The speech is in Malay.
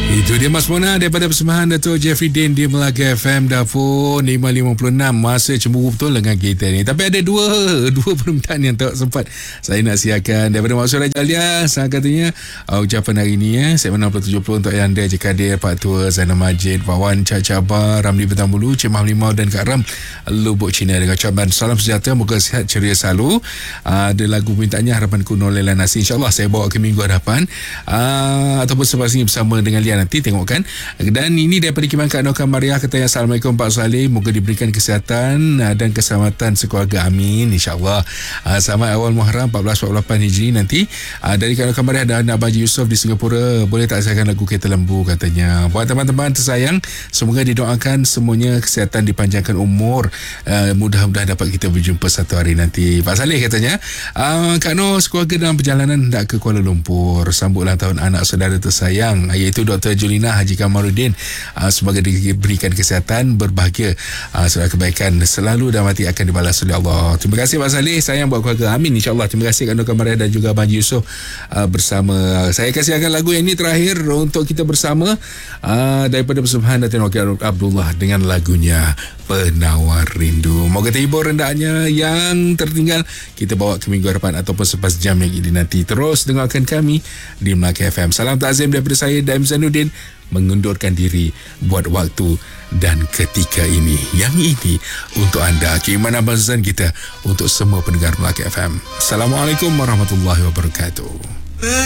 Itu dia Mas Mona daripada persembahan Dato' Jeffrey Din di Melaka FM Dapur 556. Masa cemburu betul dengan kita ni. Tapi ada dua permintaan yang tak sempat saya nak siarkan daripada Maksud Raja Alia. Saya katanya ucapan hari ni segmen 60-70 untuk anda je Kadir, Pak Tua, Zainal Majid, Wawan Cacabar, Ramli Betambulu, Cik Mahlimau dan Kak Ram Lubuk Cina dengan ucapan salam sejahtera, moga sihat ceria selalu. Ada lagu permintaannya Harapan Kuno Lela Nasi, InsyaAllah saya bawa ke minggu hadapan ataupun selepas ini bersama dengan Lia nanti tengok kan. Dan ini daripada Kiman Kak Noka Mariah, katanya Assalamualaikum Pak Saleh, moga diberikan kesihatan dan keselamatan sekeluarga, amin insyaAllah. Selamat awal Muharram 1448 Hijri nanti. Dari Kak Noka Mariah dan Abaji Yusof di Singapura, boleh tak siarkan lagu Kereta Lembu katanya. Buat teman-teman tersayang, semoga didoakan semuanya kesihatan, dipanjangkan umur, mudah-mudahan dapat kita berjumpa satu hari nanti. Pak Saleh katanya Kak Noh sekeluarga dalam perjalanan hendak ke Kuala Lumpur, sambut ulang tahun anak saudara tersayang iaitu Dr. Julina Haji Kamaruddin. Semoga diberikan kesihatan, berbahagia, segala kebaikan selalu dan mati akan dibalas oleh Allah. Terima kasih Pak Saleh, sayang buat keluarga, amin insyaAllah. Terima kasih Kak Nur Kamarah dan juga Abang Yusof bersama. Saya kasihkan lagu yang ini terakhir untuk kita bersama daripada persembahan Datin Wakil Abdullah dengan lagunya Penawar Rindu. Moga terhibur hendaknya, yang tertinggal kita bawa ke minggu hadapan ataupun selepas jam yang ini nanti. Terus dengarkan kami di Melaka FM. Salam takzim daripada saya Daim Zainuddin, mengundurkan diri buat waktu dan ketika ini. Yang ini untuk anda, keimanan bazan kita untuk semua pendengar Melaka FM. Assalamualaikum warahmatullahi wabarakatuh.